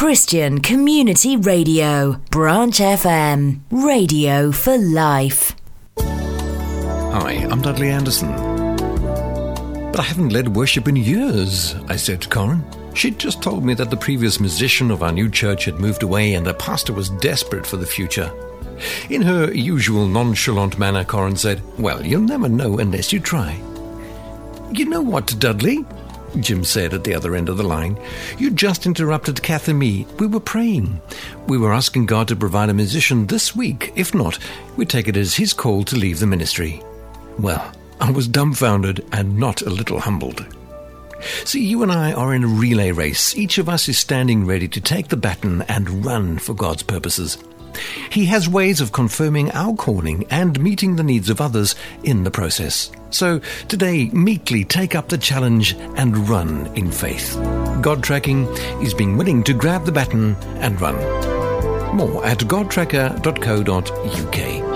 Christian Community Radio, Branch FM, radio for life. Hi, I'm Dudley Anderson. But I haven't led worship in years, I said to Corin. She'd just told me that the previous musician of our new church had moved away and the pastor was desperate for the future. In her usual nonchalant manner, Corin said, "Well, you'll never know unless you try." "You know what, Dudley?" Jim said at the other end of the line. "You just interrupted Kath and me. We were praying. We were asking God to provide a musician this week. If not, we'd take it as his call to leave the ministry." Well, I was dumbfounded and not a little humbled. See, you and I are in a relay race. Each of us is standing ready to take the baton and run for God's purposes. He has ways of confirming our calling and meeting the needs of others in the process. So today, meekly take up the challenge and run in faith. God Tracking is being willing to grab the baton and run. More at godtracker.co.uk.